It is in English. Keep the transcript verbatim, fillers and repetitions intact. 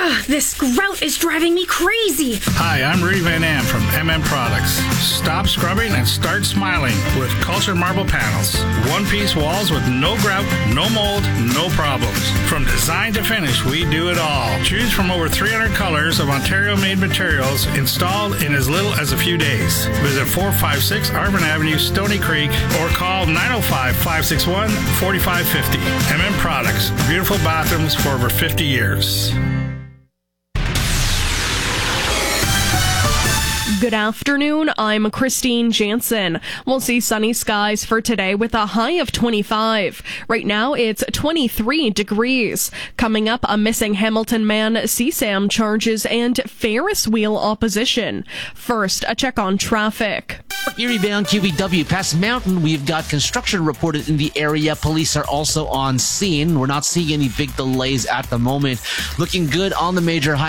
Ugh, this grout is driving me crazy. Hi, I'm Rudy Van Am from M M Products. Stop scrubbing and start smiling with Culture Marble Panels. One-piece walls with no grout, no mold, no problems. From design to finish, we do it all. Choose from over three hundred colors of Ontario-made materials installed in as little as a few days. Visit four five six Arvin Avenue, Stony Creek, or call nine oh five, five six one, four five five oh. M M Products. Beautiful bathrooms for over fifty years. Good afternoon, I'm Christine Jansen. We'll see sunny skies for today with a high of twenty-five. Right now it's twenty-three degrees. Coming up, a missing Hamilton man, C SAM charges, and Ferris wheel opposition. First, a check on traffic. Erie bound Q B W past Mountain, we've got construction reported in the area. Police are also on scene. We're not seeing any big delays at the moment. Looking good on the major highway.